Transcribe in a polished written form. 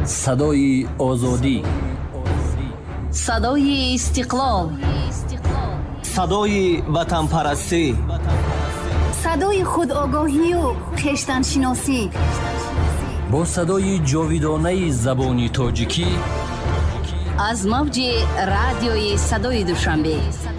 صدای آزادی، صدای استقلال، صدای وطن پرستی، صدای خودآگاهی و خویشتن‌شناسی. با صدای جاودانه زبان تاجیکی از موج رادیوی صدای دوشنبه